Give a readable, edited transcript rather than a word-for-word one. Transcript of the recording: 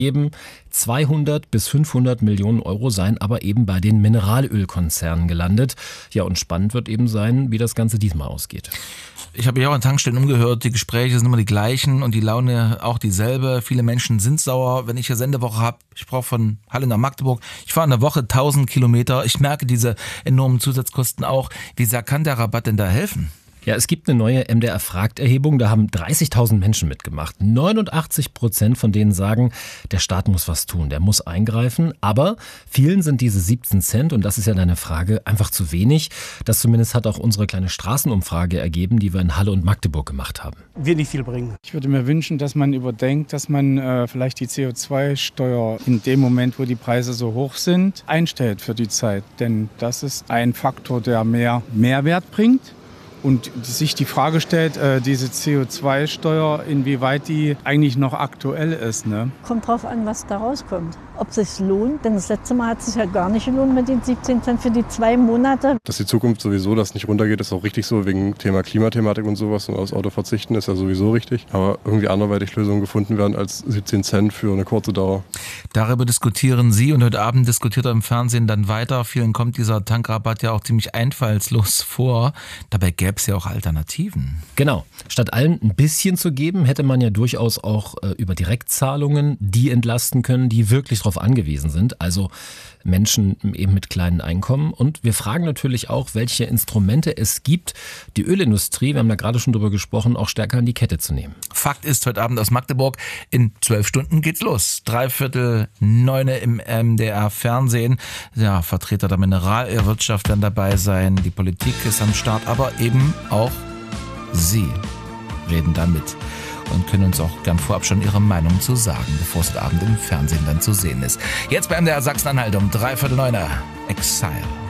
Eben 200 bis 500 Millionen Euro seien aber eben bei den Mineralölkonzernen gelandet. Ja, und spannend wird eben sein, wie das Ganze diesmal ausgeht. Ich habe mich auch an Tankstellen umgehört, die Gespräche sind immer die gleichen und die Laune auch dieselbe. Viele Menschen sind sauer, wenn ich eine Sendewoche habe. Ich brauche von Halle nach Magdeburg. Ich fahre in der Woche 1000 Kilometer. Ich merke diese enormen Zusatzkosten auch. Wie sehr kann der Rabatt denn da helfen? Ja, es gibt eine neue MDR-Fragt-Erhebung, da haben 30.000 Menschen mitgemacht. 89% von denen sagen, der Staat muss was tun, der muss eingreifen. Aber vielen sind diese 17 Cent, und das ist ja deine Frage, einfach zu wenig. Das zumindest hat auch unsere kleine Straßenumfrage ergeben, die wir in Halle und Magdeburg gemacht haben. Wird nicht viel bringen. Ich würde mir wünschen, dass man überdenkt, dass man vielleicht die CO2-Steuer in dem Moment, wo die Preise so hoch sind, einstellt für die Zeit. Denn das ist ein Faktor, der mehr Mehrwert bringt. Und sich die Frage stellt, diese CO2-Steuer, inwieweit die eigentlich noch aktuell ist. Ne? Kommt drauf an, was da rauskommt. Ob es sich lohnt, denn das letzte Mal hat es sich halt gar nicht gelohnt mit den 17 Cent für die 2 Monate. Dass die Zukunft sowieso das nicht runtergeht, ist auch richtig so, wegen Thema Klimathematik und sowas. Und aufs Auto verzichten ist ja sowieso richtig. Aber irgendwie anderweitig Lösungen gefunden werden als 17 Cent für eine kurze Dauer. Darüber diskutieren Sie und heute Abend diskutiert er im Fernsehen dann weiter. Vielen kommt dieser Tankrabatt ja auch ziemlich einfallslos vor. Dabei gäbe es ja auch Alternativen. Genau. Statt allen ein bisschen zu geben, hätte man ja durchaus auch über Direktzahlungen die entlasten können, die wirklich darauf angewiesen sind. Also Menschen eben mit kleinen Einkommen. Und wir fragen natürlich auch, welche Instrumente es gibt, die Ölindustrie, wir haben da gerade schon drüber gesprochen, auch stärker in die Kette zu nehmen. Fakt ist, heute Abend aus Magdeburg, in 12 Stunden geht's los. 8:45 im MDR Fernsehen. Ja, Vertreter der Mineralölwirtschaft werden dabei sein. Die Politik ist am Start, aber eben auch Sie reden da mit und können uns auch gern vorab schon Ihre Meinung zu sagen, bevor es heute Abend im Fernsehen dann zu sehen ist. Jetzt bei MDR Sachsen-Anhalt um 8:45 Exile.